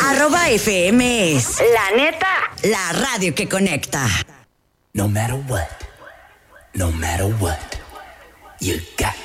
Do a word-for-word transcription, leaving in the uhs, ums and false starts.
Arroba F M es la neta, la radio que conecta. No matter what, no matter what, you got